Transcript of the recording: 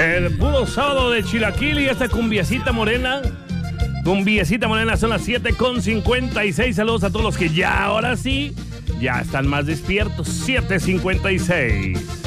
El puro sábado de Chilaquil y esta cumbiecita morena. Cumbiecita morena, son las 7:56. Saludos a todos los que ya, ahora sí, ya están más despiertos. 7:56.